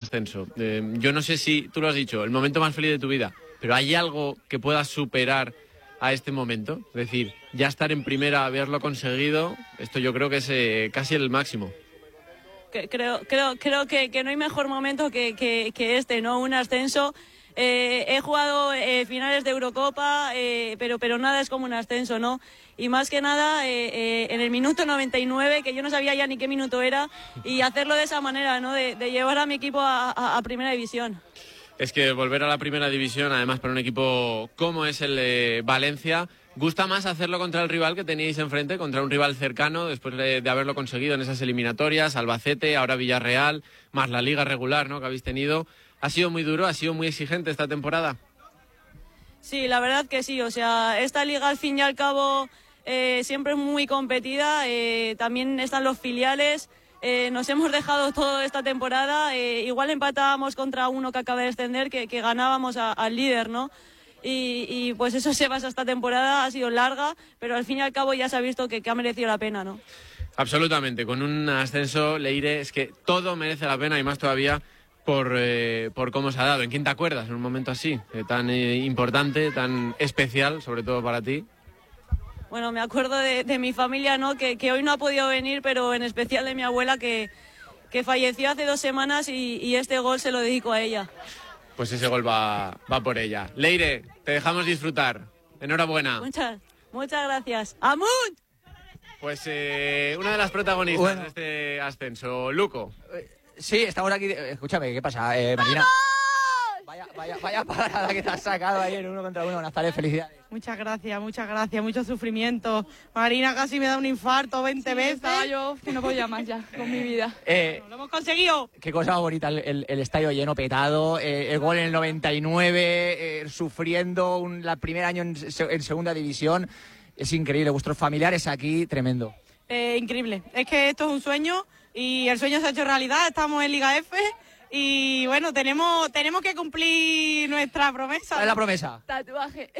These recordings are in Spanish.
ascenso. Yo no sé si, tú lo has dicho, el momento más feliz de tu vida, pero ¿hay algo que puedas superar a este momento? Es decir, ya estar en primera, haberlo conseguido, esto yo creo que es casi el máximo. Creo que no hay mejor momento que este, ¿no? Un ascenso. He jugado finales de Eurocopa, pero nada es como un ascenso, ¿no? Y más que nada en el minuto 99, que yo no sabía ya ni qué minuto era, y hacerlo de esa manera, ¿no? De llevar a mi equipo a primera división. Es que volver a la primera división, además para un equipo como es el Valencia, gusta más hacerlo contra el rival que teníais enfrente, contra un rival cercano, después de haberlo conseguido en esas eliminatorias, Albacete, ahora Villarreal, más la liga regular, ¿no?, que habéis tenido. ¿Ha sido muy duro, ha sido muy exigente esta temporada? Sí, la verdad que sí, o sea, esta liga al fin y al cabo siempre es muy competida, también están los filiales. Nos hemos dejado toda esta temporada, igual empatábamos contra uno que acaba de descender, que ganábamos al líder, ¿no? Y pues eso se basa esta temporada, ha sido larga, pero al fin y al cabo ya se ha visto que ha merecido la pena, ¿no? Absolutamente, con un ascenso, Leire, es que todo merece la pena y más todavía por cómo se ha dado. ¿En quién te acuerdas en un momento así, tan importante, tan especial, sobre todo para ti? Bueno, me acuerdo de mi familia, ¿no? Que hoy no ha podido venir, pero en especial de mi abuela que falleció hace 2 semanas y este gol se lo dedico a ella. Pues ese gol va por ella. Leire, te dejamos disfrutar. Enhorabuena. Muchas gracias. ¡Amund! Pues una de las protagonistas de este ascenso, Luco. Sí, estamos aquí. Escúchame, ¿qué pasa, Marina? Vaya parada que te has sacado ahí en 1 contra 1. Nazaret, felicidades. Muchas gracias, mucho sufrimiento. Marina casi me da un infarto 20 veces. Estaba yo que no podía más ya con mi vida. Lo hemos conseguido. Qué cosa más bonita, el estadio lleno, petado, el gol en el 99, sufriendo el primer año en segunda división. Es increíble, vuestros familiares aquí, tremendo. Increíble, es que esto es un sueño y el sueño se ha hecho realidad, estamos en Liga F. Y bueno, tenemos que cumplir nuestra promesa. ¿Cuál es la promesa? Tatuaje.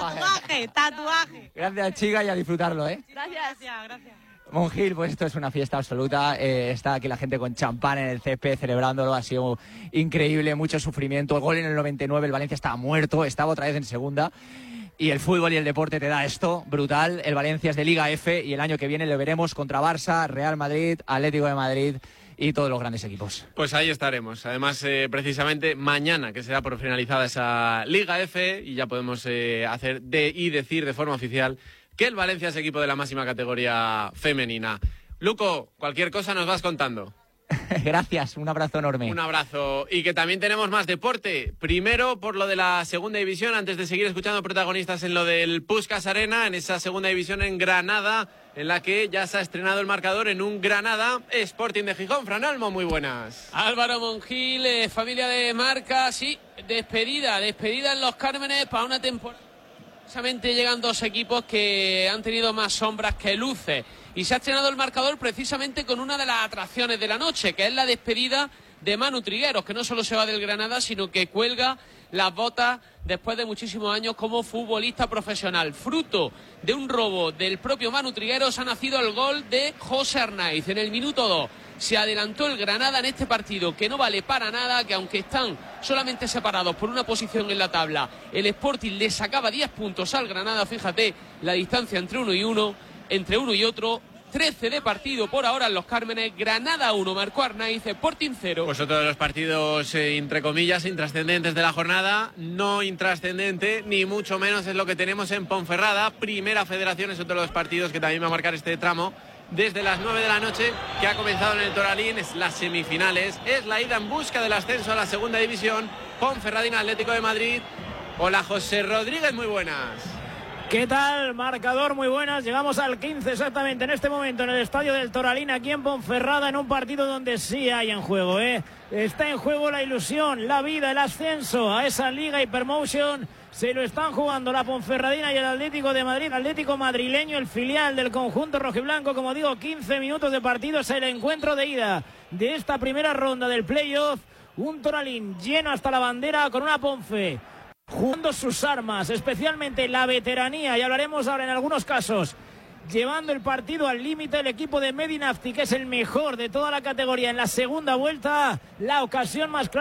Tatuaje. Gracias, chica, y a disfrutarlo, ¿eh? Gracias. Monjil, pues esto es una fiesta absoluta. Está aquí la gente con champán en el césped celebrándolo. Ha sido increíble, mucho sufrimiento. El gol en el 99, el Valencia estaba muerto, estaba otra vez en segunda. Y el fútbol y el deporte te da esto, brutal. El Valencia es de Liga F y el año que viene lo veremos contra Barça, Real Madrid, Atlético de Madrid y todos los grandes equipos. Pues ahí estaremos. Además, precisamente mañana, que será por finalizada esa Liga F, y ya podemos hacer y decir de forma oficial que el Valencia es equipo de la máxima categoría femenina. Luco, cualquier cosa nos vas contando. Gracias, un abrazo enorme. Un abrazo. Y que también tenemos más deporte. Primero por lo de la segunda división, antes de seguir escuchando protagonistas en lo del Puskás Arena, en esa segunda división en Granada, en la que ya se ha estrenado el marcador en un Granada Sporting de Gijón. Fran Almo, muy buenas. Álvaro Monjil, familia de Marca, sí, despedida en Los Cármenes para una temporada. Precisamente llegan 2 equipos que han tenido más sombras que luces. Y se ha estrenado el marcador precisamente con una de las atracciones de la noche, que es la despedida de Manu Trigueros, que no solo se va del Granada, sino que cuelga las botas después de muchísimos años como futbolista profesional. Fruto de un robo del propio Manu Trigueros ha nacido el gol de José Arnaiz. En el minuto 2 se adelantó el Granada en este partido, que no vale para nada, que aunque están solamente separados por una posición en la tabla, el Sporting le sacaba 10 puntos al Granada. Fíjate la distancia entre uno y otro. 13 de partido por ahora en Los Cármenes. Granada 1, marcó Arnaiz, Sporting 0. Pues otro de los partidos, entre comillas, intrascendentes de la jornada. No intrascendente, ni mucho menos, es lo que tenemos en Ponferrada. Primera Federación es otro de los partidos que también va a marcar este tramo. Desde las 9 de la noche, que ha comenzado en el Toralín, es las semifinales. Es la ida en busca del ascenso a la segunda división. Ponferradina Atlético de Madrid. Hola, José Rodríguez, muy buenas. ¿Qué tal? Marcador, muy buenas. Llegamos al 15 exactamente en este momento en el estadio del Toralín, aquí en Ponferrada, en un partido donde sí hay en juego, Está en juego la ilusión, la vida, el ascenso a esa Liga Hypermotion. Se lo están jugando la Ponferradina y el Atlético de Madrid, Atlético madrileño, el filial del conjunto rojiblanco. Como digo, 15 minutos de partido, es el encuentro de ida de esta primera ronda del playoff. Un Toralín lleno hasta la bandera con una Ponfe jugando sus armas, especialmente la veteranía, y hablaremos ahora en algunos casos, llevando el partido al límite. El equipo de Medinafti, que es el mejor de toda la categoría en la segunda vuelta, la ocasión más clara.